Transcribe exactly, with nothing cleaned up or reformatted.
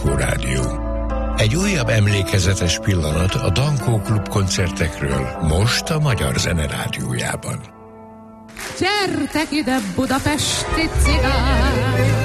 Dankó Rádió. Egy újabb emlékezetes pillanat a Dankó Klub koncertekről, most a Magyar Zene Rádiójában. Gyertek ide, budapesti cigár!